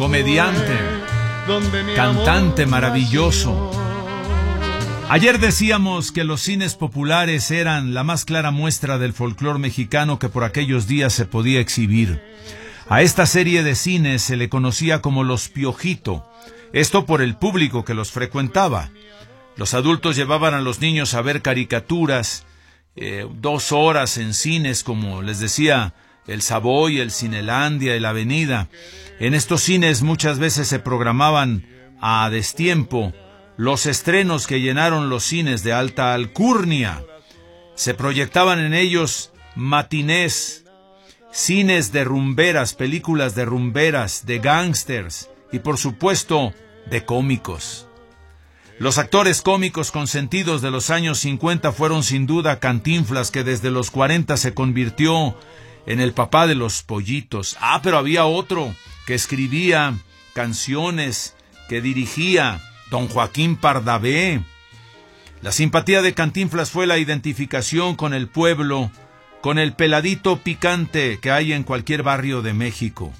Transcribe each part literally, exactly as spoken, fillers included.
comediante, cantante maravilloso. Ayer decíamos que los cines populares eran la más clara muestra del folclore mexicano que por aquellos días se podía exhibir. A esta serie de cines se le conocía como Los Piojito, esto por el público que los frecuentaba. Los adultos llevaban a los niños a ver caricaturas, eh, dos horas en cines, como les decía, el Savoy, el Cinelandia y la Avenida. En estos cines muchas veces se programaban a destiempo los estrenos que llenaron los cines de alta alcurnia. Se proyectaban en ellos matinés, cines de rumberas, películas de rumberas, de gángsters y por supuesto de cómicos. Los actores cómicos consentidos de los años cincuenta fueron sin duda Cantinflas, que desde los cuarenta se convirtió en el papá de los pollitos. Ah, pero había otro que escribía canciones, que dirigía, don Joaquín Pardavé. La simpatía de Cantinflas fue la identificación con el pueblo, con el peladito picante que hay en cualquier barrio de México.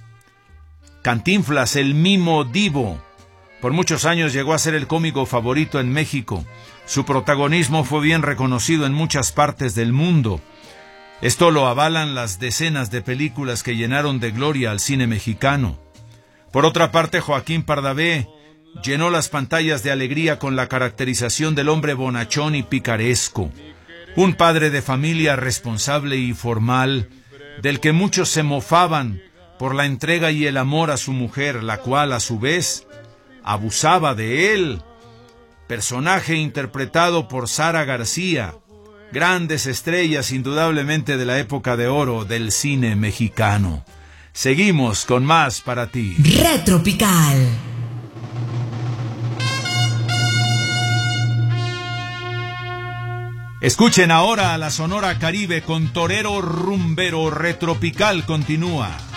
Cantinflas, el mimo divo, por muchos años llegó a ser el cómico favorito en México. Su protagonismo fue bien reconocido en muchas partes del mundo. Esto lo avalan las decenas de películas que llenaron de gloria al cine mexicano. Por otra parte, Joaquín Pardavé llenó las pantallas de alegría con la caracterización del hombre bonachón y picaresco. Un padre de familia responsable y formal, del que muchos se mofaban por la entrega y el amor a su mujer, la cual, a su vez, abusaba de él. Personaje interpretado por Sara García, grandes estrellas indudablemente de la época de oro del cine mexicano. Seguimos con más para ti. Retropical. Escuchen ahora a la Sonora Caribe con Torero Rumbero. Retropical continúa.